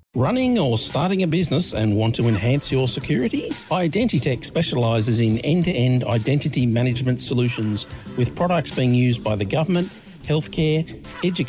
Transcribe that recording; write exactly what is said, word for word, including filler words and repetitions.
Running or starting a business and want to enhance your security? Identitech specialises in end-to-end identity management solutions with products being used by the government, healthcare, education,